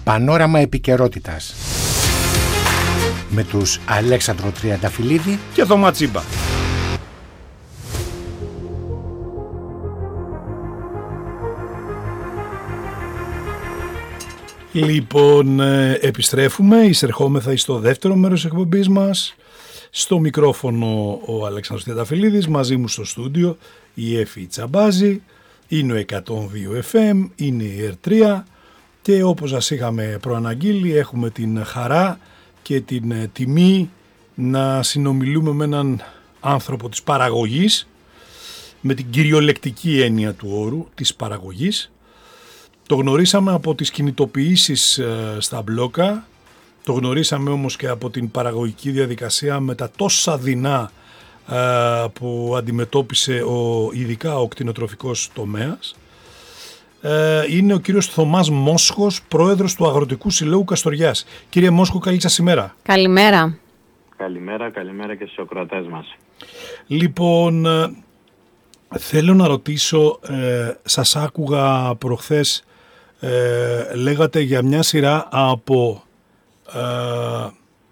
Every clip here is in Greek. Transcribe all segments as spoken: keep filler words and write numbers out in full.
Πανόραμα επικαιρότητας με τους Αλέξανδρο Τριανταφυλλίδη και Θωμά Τσίμπα. Λοιπόν, επιστρέφουμε, εισερχόμεθα στο δεύτερο μέρος της εκπομπής μας. Στο μικρόφωνο ο Αλέξανδρος Τριανταφυλλίδης, μαζί μου στο στούντιο η Εφη Τσαμπάζη, είναι ο εκατόν δύο εφ εμ, είναι η Air τρία και όπως σας είχαμε προαναγγείλει έχουμε την χαρά και την τιμή να συνομιλούμε με έναν άνθρωπο της παραγωγής, με την κυριολεκτική έννοια του όρου της παραγωγής. Το γνωρίσαμε από τις κινητοποιήσεις στα μπλόκα, το γνωρίσαμε όμως και από την παραγωγική διαδικασία με τα τόσα δεινά που αντιμετώπισε ο, ειδικά ο κτηνοτροφικός τομέας. Είναι ο κύριος Θωμάς Μόσχος, πρόεδρος του Αγροτικού Συλλόγου Καστοριάς. Κύριε Μόσχο, καλή σας ημέρα. Καλημέρα. Καλημέρα, καλημέρα και στους ακροατές μας. Λοιπόν, θέλω να ρωτήσω, ε, σας άκουγα προχθές, ε, λέγατε για μια σειρά από ε,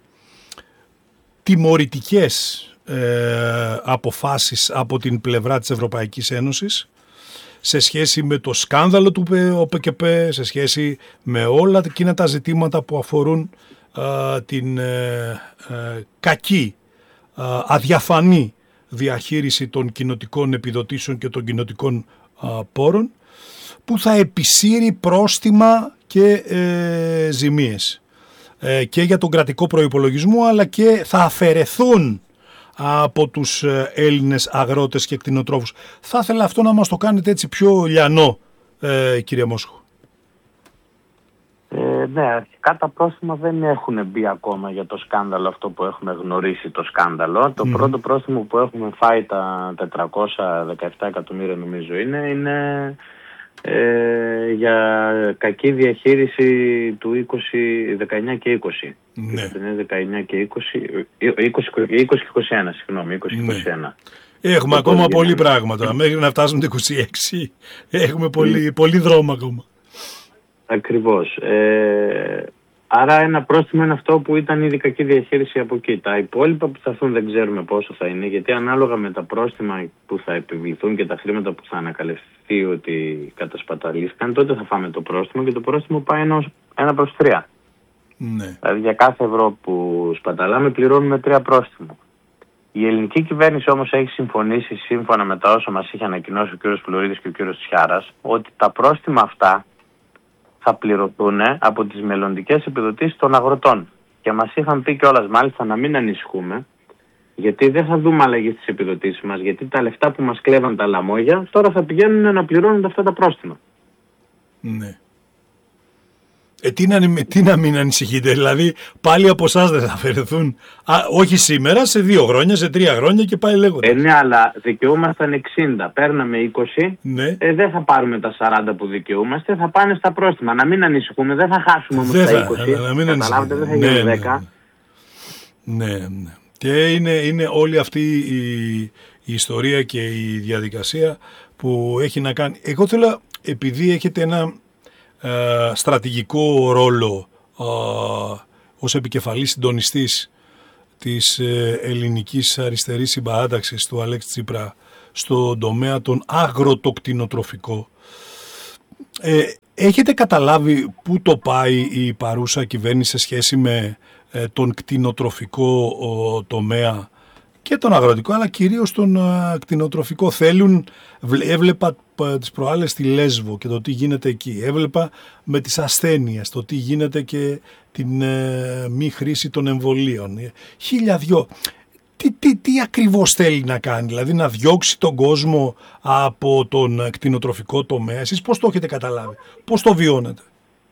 τιμωρητικές ε, αποφάσεις από την πλευρά της Ευρωπαϊκής Ένωσης σε σχέση με το σκάνδαλο του ΟΠΚΠ, σε σχέση με όλα εκείνα τα ζητήματα που αφορούν ε, την ε, ε, κακή, ε, αδιαφανή διαχείριση των κοινοτικών επιδοτήσεων και των κοινοτικών ε, πόρων, που θα επισύρει πρόστιμα και ε, ζημίες ε, και για τον κρατικό προϋπολογισμό, αλλά και θα αφαιρεθούν από τους Έλληνες αγρότες και κτηνοτρόφους. Θα ήθελα αυτό να μας το κάνετε έτσι πιο λιανό, ε, κύριε Μόσχο. Ε, ναι, αρχικά τα πρόστιμα δεν έχουν μπει ακόμα για το σκάνδαλο αυτό που έχουμε γνωρίσει το σκάνδαλο. Το mm. πρώτο πρόστιμο που έχουμε φάει, τα τετρακόσια δεκαεπτά εκατομμύρια νομίζω είναι, είναι ε, για κακή διαχείριση του είκοσι, δεκαεννιά και είκοσι. Ναι. δεκαεννιά και είκοσι, είκοσι, είκοσι και είκοσι ένα, συγγνώμη, είκοσι και είκοσι ένα. Ναι. Έχουμε το ακόμα πολλή πράγματα. Μέχρι να φτάσουμε το είκοσι έξι έχουμε πολύ, πολύ δρόμο ακόμα. Ακριβώς. Ε, άρα ένα πρόστιμο είναι αυτό που ήταν ήδη κακή διαχείριση από εκεί. Τα υπόλοιπα που θα έρθουν δεν ξέρουμε πόσο θα είναι, γιατί ανάλογα με τα πρόστιμα που θα επιβληθούν και τα χρήματα που θα ανακαλυφθεί ότι κατασπαταλήθηκαν, τότε θα φάμε το πρόστιμο και το πρόστιμο πάει ένα προς τρία. Ναι. Δηλαδή για κάθε ευρώ που σπαταλάμε πληρώνουμε τρία πρόστιμο. Η ελληνική κυβέρνηση όμως έχει συμφωνήσει, σύμφωνα με τα όσα μας είχε ανακοινώσει ο κ. Φλωρίδης και ο κ. Τσιάρας, ότι τα πρόστιμα αυτά θα πληρωθούν από τις μελλοντικές επιδοτήσεις των αγροτών. Και μας είχαν πει κιόλας μάλιστα να μην ανησυχούμε, γιατί δεν θα δούμε αλλαγή στις επιδοτήσεις μας, γιατί τα λεφτά που μας κλέβαν τα λαμόγια τώρα θα πηγαίνουν να πληρώνουν αυτά τα πρόστιμα. Ναι. Ε, τι, να, τι να μην ανησυχείτε, δηλαδή πάλι από εσάς δεν θα αφαιρεθούν, α, όχι σήμερα, σε δύο χρόνια, σε τρία χρόνια και πάλι λέγοντας. Ε, ναι, αλλά δικαιούμασταν εξήντα, παίρναμε είκοσι, ναι. ε, δεν θα πάρουμε τα σαράντα που δικαιούμαστε, θα πάνε στα πρόστιμα. Να μην ανησυχούμε, δεν θα χάσουμε όμως τα είκοσι, να, να μην καταλάβετε, δεν θα γίνει ναι, δέκα. Ναι, ναι, ναι. Και είναι, είναι όλη αυτή η, η ιστορία και η διαδικασία που έχει να κάνει. Εγώ θέλω, επειδή έχετε ένα Uh, στρατηγικό ρόλο uh, ως επικεφαλής συντονιστής της uh, ελληνικής αριστερής συμπαράταξης του Αλέξη Τσίπρα στον τομέα των αγροτοκτηνοτροφικό, ε, έχετε καταλάβει πού το πάει η παρούσα κυβέρνηση σε σχέση με ε, τον κτηνοτροφικό ο, τομέα και τον αγροτικό, αλλά κυρίως τον α, κτηνοτροφικό? Θέλουν, έβλεπα π, τις προάλλες στη Λέσβο και το τι γίνεται εκεί, έβλεπα με τις ασθένειες, το τι γίνεται και την ε, μη χρήση των εμβολίων, χίλια δυο. Τι, τι, τι ακριβώς θέλει να κάνει, δηλαδή να διώξει τον κόσμο από τον κτηνοτροφικό τομέα? Εσείς πώς το έχετε καταλάβει, πώς το βιώνετε?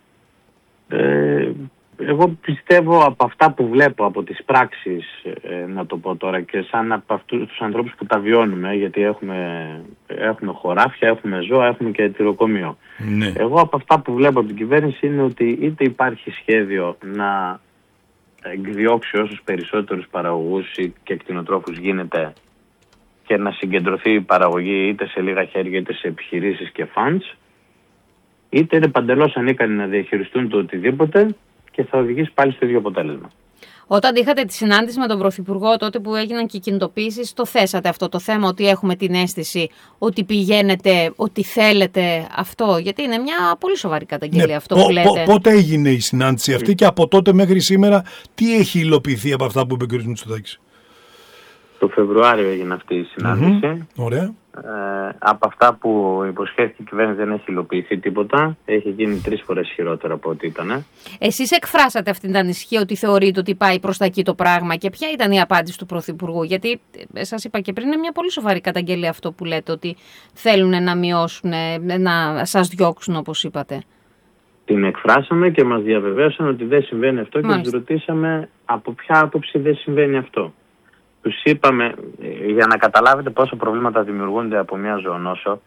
Ε... Εγώ πιστεύω από αυτά που βλέπω, από τις πράξεις, ε, να το πω τώρα, και σαν από αυτούς τους ανθρώπους που τα βιώνουμε, γιατί έχουμε, έχουμε χωράφια, έχουμε ζώα, έχουμε και τυροκομείο. Ναι. Εγώ από αυτά που βλέπω από την κυβέρνηση είναι ότι είτε υπάρχει σχέδιο να εκδιώξει όσους περισσότερους παραγωγούς και κτηνοτρόφους γίνεται και να συγκεντρωθεί η παραγωγή είτε σε λίγα χέρια είτε σε επιχειρήσεις και funds, είτε είναι παντελώς ανίκανοι να διαχειριστούν το οτιδήποτε και θα οδηγήσει πάλι στο ίδιο αποτέλεσμα. Όταν είχατε τη συνάντηση με τον Πρωθυπουργό, τότε που έγιναν και οι κινητοποιήσεις, το θέσατε αυτό το θέμα, ότι έχουμε την αίσθηση ότι πηγαίνετε, ότι θέλετε αυτό? Γιατί είναι μια πολύ σοβαρή καταγγελία, ναι, αυτό πο, που λέτε. Πο, πότε έγινε η συνάντηση αυτή και από τότε μέχρι σήμερα τι έχει υλοποιηθεί από αυτά που είπε ο κ. Μητσοτάκης? Το Φεβρουάριο έγινε αυτή η συνάντηση. Mm-hmm. Ωραία. Ε, από αυτά που υποσχέθηκε η κυβέρνηση δεν έχει υλοποιηθεί τίποτα. Έχει γίνει τρεις φορές χειρότερο από ό,τι ήταν. Εσείς εκφράσατε αυτή την ανησυχία ότι θεωρείτε ότι πάει προς τα εκεί το πράγμα, και ποια ήταν η απάντηση του Πρωθυπουργού? Γιατί σας είπα και πριν, είναι μια πολύ σοβαρή καταγγελία αυτό που λέτε, ότι θέλουν να μειώσουν, να σας διώξουν όπως είπατε. Την εκφράσαμε και μας διαβεβαίωσαν ότι δεν συμβαίνει αυτό. Μάλιστα. Και τους ρωτήσαμε από ποια άποψη δεν συμβαίνει αυτό. Τους είπαμε, για να καταλάβετε πόσο προβλήματα δημιουργούνται από μια ζωονόσο,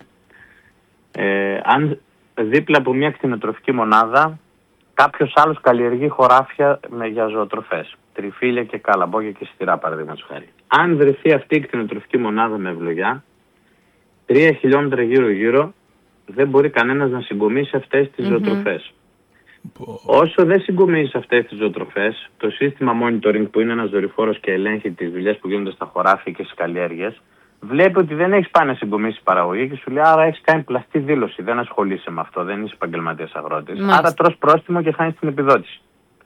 ε, αν δίπλα από μια κτηνοτροφική μονάδα κάποιος άλλος καλλιεργεί χωράφια με, για ζωοτροφές, τριφύλια και καλαμπόκια και στυρά παραδείγματος χάρη. Αν βρεθεί αυτή η κτηνοτροφική μονάδα με ευλογιά, τρία χιλιόμετρα γύρω γύρω δεν μπορεί κανένας να συγκομίσει αυτές τις mm-hmm. ζωοτροφές. Όσο δεν συγκομίσει αυτές τις ζωοτροφές, το σύστημα monitoring, που είναι ένας δορυφόρος και ελέγχει τις δουλειές που γίνονται στα χωράφια και στις καλλιέργειες, βλέπει ότι δεν έχεις πάει να συγκομίσει παραγωγή και σου λέει άρα έχεις κάνει πλαστή δήλωση, δεν ασχολείσαι με αυτό, δεν είσαι επαγγελματίας αγρότης. Μάλιστα. Άρα τρως πρόστιμο και χάνεις την επιδότηση.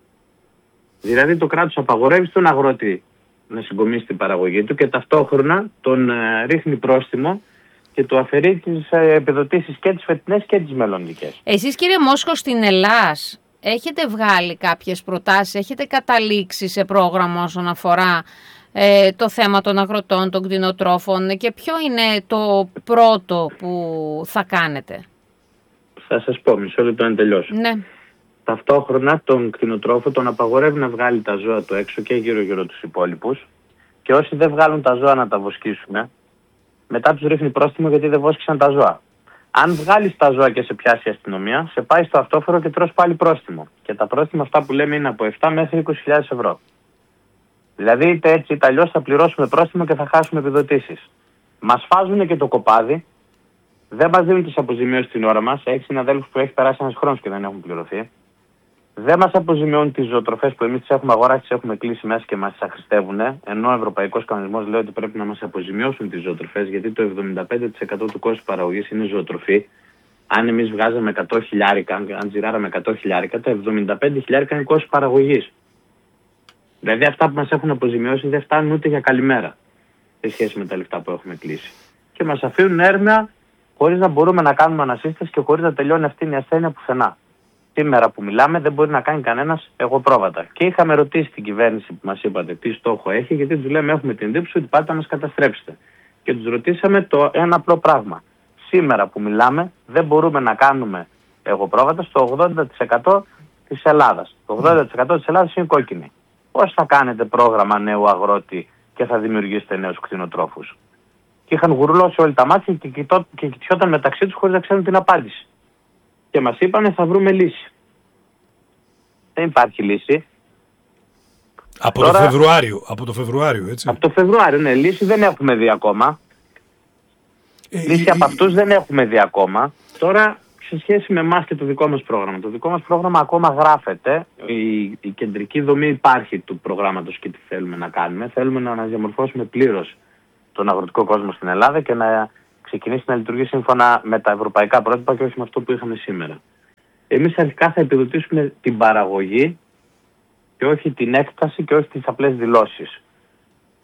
Δηλαδή το κράτος απαγορεύει στον αγρότη να συγκομίσει την παραγωγή του και ταυτόχρονα τον ε, ρίχνει πρόστιμο και του αφαιρεί τις επιδοτήσεις και τις φετινές και τις μελλοντικές. Εσείς, κύριε Μόσχο, στην Ελλάς έχετε βγάλει κάποιες προτάσεις, έχετε καταλήξει σε πρόγραμμα όσον αφορά ε, το θέμα των αγροτών, των κτηνοτρόφων, και ποιο είναι το πρώτο που θα κάνετε? Θα σας πω, μισό λεπτό να τελειώσω. Ναι. Ταυτόχρονα τον κτηνοτρόφο τον απαγορεύει να βγάλει τα ζώα του έξω και γύρω-γύρω τους υπόλοιπους, και όσοι δεν βγάλουν τα ζώα να τα βοσκήσουν, μετά τους ρίχνει πρόστιμο γιατί δεν βόσκησαν τα ζώα. Αν βγάλεις τα ζώα και σε πιάσει η αστυνομία, σε πάει στο αυτόφορο και τρως πάλι πρόστιμο. Και τα πρόστιμα αυτά που λέμε είναι από επτά μέχρι είκοσι χιλιάδες ευρώ. Δηλαδή είτε έτσι είτε αλλιώς θα πληρώσουμε πρόστιμο και θα χάσουμε επιδοτήσεις. Μας φάζουν και το κοπάδι, δεν μας δίνουν τις αποζημιώσεις την ώρα μας. Έχει συναδέλφους που έχει περάσει ένας χρόνος και δεν έχουν πληρωθεί. Δεν μας αποζημιώνουν τις ζωοτροφές που εμείς τις έχουμε αγοράσει, τις έχουμε κλείσει μέσα και μας τις αχρηστεύουν, ενώ ο Ευρωπαϊκός Κανονισμός λέει ότι πρέπει να μας αποζημιώσουν τις ζωοτροφές, γιατί το εβδομήντα πέντε τοις εκατό του κόστου παραγωγής είναι ζωοτροφή. Αν εμείς βγάζαμε εκατό χιλιάρικα, αν τζιράραμε εκατό χιλιάρικα, τα εβδομήντα πέντε χιλιάρικα είναι κόστος παραγωγής. Δηλαδή αυτά που μας έχουν αποζημιώσει δεν φτάνουν ούτε για καλημέρα σε σχέση με τα λεφτά που έχουμε κλείσει. Και μας αφήνουν έρμεα χωρίς να μπορούμε να κάνουμε ανασύσταση και χωρίς να τελειώνει αυτή η ασθένεια πουθενά. Σήμερα που μιλάμε δεν μπορεί να κάνει κανένας εγωπρόβατα. Και είχαμε ρωτήσει την κυβέρνηση που μας είπατε τι στόχο έχει, γιατί τους λέμε έχουμε την εντύπωση ότι πάτε να μας καταστρέψετε. Και τους ρωτήσαμε το ένα απλό πράγμα. Σήμερα που μιλάμε δεν μπορούμε να κάνουμε εγωπρόβατα στο ογδόντα τοις εκατό της Ελλάδας. Το ογδόντα τοις εκατό της Ελλάδας είναι κόκκινη. Πώς θα κάνετε πρόγραμμα νέου αγρότη και θα δημιουργήσετε νέους κτηνοτρόφους? Και είχαν γουρλώσει όλοι τα μάτια και, κοιτώ, και κοιτιόταν μεταξύ τους χωρίς να ξέρουν την απάντηση. Και μας είπανε θα βρούμε λύση. Δεν υπάρχει λύση. Από, Τώρα, το Φεβρουάριο, από το Φεβρουάριο, έτσι. Από το Φεβρουάριο, ναι. Λύση δεν έχουμε δει ακόμα. Ε, λύση ε, από ε, αυτούς δεν έχουμε δει ακόμα. Τώρα, σε σχέση με εμάς και το δικό μας πρόγραμμα. Το δικό μας πρόγραμμα ακόμα γράφεται. Η, η κεντρική δομή υπάρχει του προγράμματος και τι θέλουμε να κάνουμε. Θέλουμε να αναδιαμορφώσουμε πλήρως τον αγροτικό κόσμο στην Ελλάδα και να ξεκινήσει να λειτουργεί σύμφωνα με τα ευρωπαϊκά πρότυπα και όχι με αυτό που είχαμε σήμερα. Εμείς αρχικά θα επιδοτήσουμε την παραγωγή και όχι την έκταση και όχι τις απλές δηλώσεις.